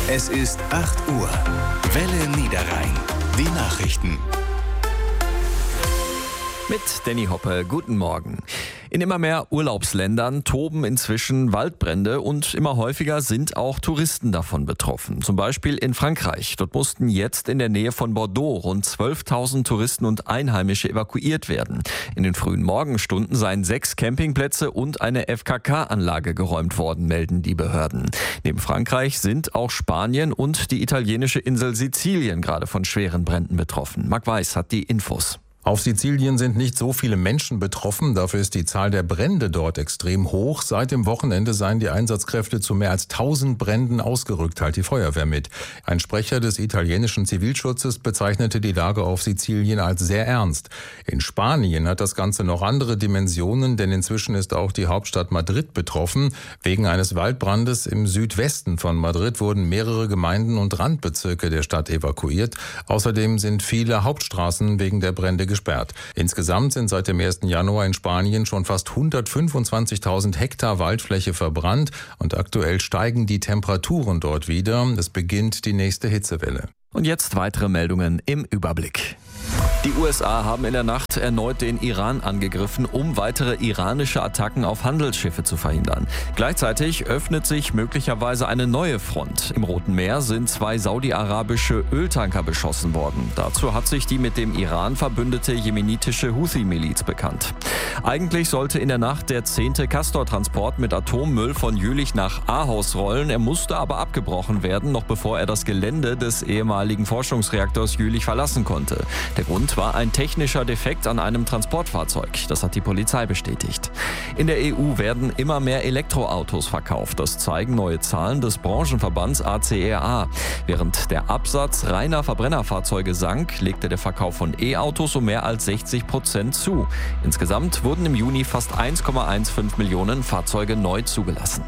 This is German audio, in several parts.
Es ist 8 Uhr. Welle Niederrhein. Die Nachrichten. Mit Danny Hoppe, guten Morgen. In immer mehr Urlaubsländern toben inzwischen Waldbrände und immer häufiger sind auch Touristen davon betroffen. Zum Beispiel in Frankreich. Dort mussten jetzt in der Nähe von Bordeaux rund 12.000 Touristen und Einheimische evakuiert werden. In den frühen Morgenstunden seien 6 Campingplätze und eine FKK-Anlage geräumt worden, melden die Behörden. Neben Frankreich sind auch Spanien und die italienische Insel Sizilien gerade von schweren Bränden betroffen. Marc Weiß hat die Infos. Auf Sizilien sind nicht so viele Menschen betroffen, dafür ist die Zahl der Brände dort extrem hoch. Seit dem Wochenende seien die Einsatzkräfte zu mehr als 1000 Bränden ausgerückt, teilt die Feuerwehr mit. Ein Sprecher des italienischen Zivilschutzes bezeichnete die Lage auf Sizilien als sehr ernst. In Spanien hat das Ganze noch andere Dimensionen, denn inzwischen ist auch die Hauptstadt Madrid betroffen. Wegen eines Waldbrandes im Südwesten von Madrid wurden mehrere Gemeinden und Randbezirke der Stadt evakuiert. Außerdem sind viele Hauptstraßen wegen der Brände gesperrt. Insgesamt sind seit dem 1. Januar in Spanien schon fast 125.000 Hektar Waldfläche verbrannt und aktuell steigen die Temperaturen dort wieder. Es beginnt die nächste Hitzewelle. Und jetzt weitere Meldungen im Überblick. Die USA haben in der Nacht erneut den Iran angegriffen, um weitere iranische Attacken auf Handelsschiffe zu verhindern. Gleichzeitig öffnet sich möglicherweise eine neue Front. Im Roten Meer sind 2 saudi-arabische Öltanker beschossen worden. Dazu hat sich die mit dem Iran verbündete jemenitische Houthi-Miliz bekannt. Eigentlich sollte in der Nacht der 10. Castor-Transport mit Atommüll von Jülich nach Ahaus rollen. Er musste aber abgebrochen werden, noch bevor er das Gelände des ehemaligen Forschungsreaktors Jülich verlassen konnte. Der Grund war ein technischer Defekt an einem Transportfahrzeug. Das hat die Polizei bestätigt. In der EU werden immer mehr Elektroautos verkauft. Das zeigen neue Zahlen des Branchenverbands ACEA. Während der Absatz reiner Verbrennerfahrzeuge sank, legte der Verkauf von E-Autos um mehr als 60% zu. Insgesamt wurden im Juni fast 1,15 Millionen Fahrzeuge neu zugelassen.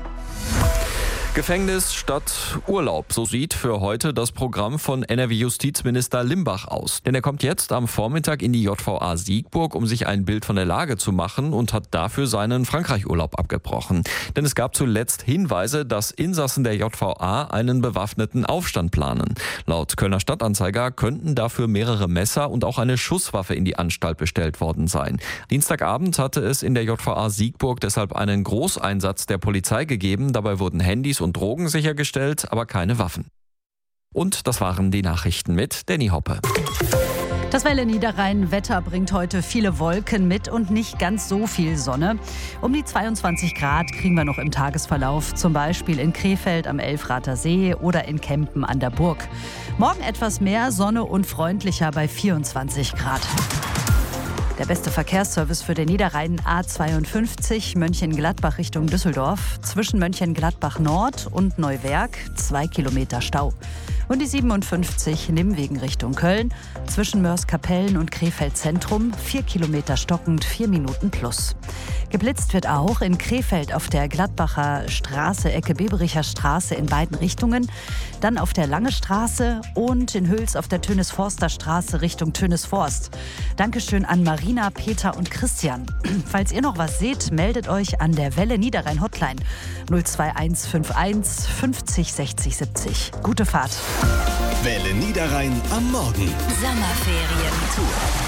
Gefängnis statt Urlaub, so sieht für heute das Programm von NRW-Justizminister Limbach aus. Denn er kommt jetzt am Vormittag in die JVA Siegburg, um sich ein Bild von der Lage zu machen und hat dafür seinen Frankreich-Urlaub abgebrochen. Denn es gab zuletzt Hinweise, dass Insassen der JVA einen bewaffneten Aufstand planen. Laut Kölner Stadtanzeiger könnten dafür mehrere Messer und auch eine Schusswaffe in die Anstalt bestellt worden sein. Dienstagabend hatte es in der JVA Siegburg deshalb einen Großeinsatz der Polizei gegeben. Dabei wurden Handys und Drogen sichergestellt, aber keine Waffen. Und das waren die Nachrichten mit Danny Hoppe. Das Welle Niederrhein Wetter bringt heute viele Wolken mit und nicht ganz so viel Sonne. Um die 22 Grad kriegen wir noch im Tagesverlauf, zum Beispiel in Krefeld am Elfrather See oder in Kempen an der Burg. Morgen etwas mehr Sonne und freundlicher bei 24 Grad. Der beste Verkehrsservice für den Niederrhein A52 Mönchengladbach Richtung Düsseldorf. Zwischen Mönchengladbach Nord und Neuwerk 2 Kilometer Stau. Und die 57 Nimmwegen Richtung Köln. Zwischen Mörs-Kapellen und Krefeld Zentrum 4 Kilometer stockend, 4 Minuten plus. Geblitzt wird auch in Krefeld auf der Gladbacher Straße, Ecke Bebericher Straße in beiden Richtungen. Dann auf der Lange Straße und in Hüls auf der Tönis-Forster Straße Richtung Tönis-Forst. Dankeschön an Marina, Peter und Christian. Falls ihr noch was seht, meldet euch an der Welle Niederrhein Hotline 02151 50 60 70. Gute Fahrt. Welle Niederrhein am Morgen. Sommerferientour.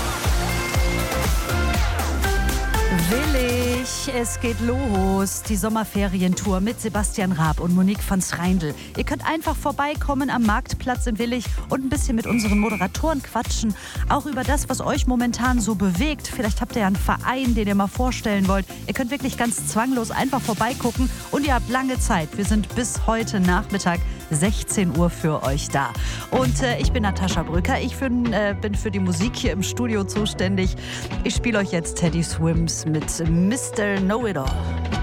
Willig, es geht los. Die Sommerferientour mit Sebastian Raab und Monique von Sreindl. Ihr könnt einfach vorbeikommen am Marktplatz in Willig und ein bisschen mit unseren Moderatoren quatschen. Auch über das, was euch momentan so bewegt. Vielleicht habt ihr ja einen Verein, den ihr mal vorstellen wollt. Ihr könnt wirklich ganz zwanglos einfach vorbeigucken und ihr habt lange Zeit. Wir sind bis heute Nachmittag 16 Uhr für euch da. Und ich bin Natascha Brücker. Ich bin für die Musik hier im Studio zuständig. Ich spiele euch jetzt Teddy Swims mit Mr. Know-It-All.